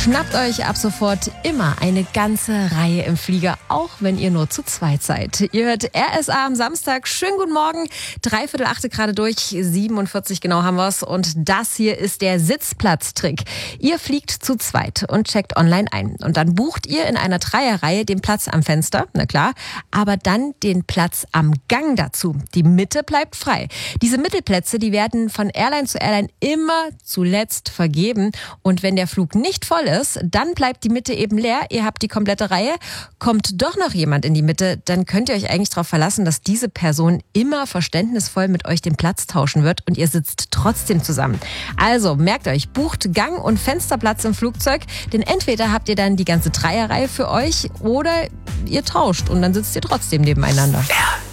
Schnappt euch ab sofort immer eine ganze Reihe im Flieger, auch wenn ihr nur zu zweit seid. Ihr hört RSA am Samstag. Schönen guten Morgen. 7:45 gerade durch. 47 genau haben wir's. Und das hier ist der Sitzplatztrick. Ihr fliegt zu zweit und checkt online ein. Und dann bucht ihr in einer Dreierreihe den Platz am Fenster, na klar, aber dann den Platz am Gang dazu. Die Mitte bleibt frei. Diese Mittelplätze, die werden von Airline zu Airline immer zuletzt vergeben. Und wenn der Flug nicht voll ist, dann bleibt die Mitte eben leer. Ihr habt die komplette Reihe. Kommt doch noch jemand in die Mitte, dann könnt ihr euch eigentlich darauf verlassen, dass diese Person immer verständnisvoll mit euch den Platz tauschen wird und ihr sitzt trotzdem zusammen. Also merkt euch, bucht Gang- und Fensterplatz im Flugzeug, denn entweder habt ihr dann die ganze Dreierreihe für euch oder ihr tauscht und dann sitzt ihr trotzdem nebeneinander.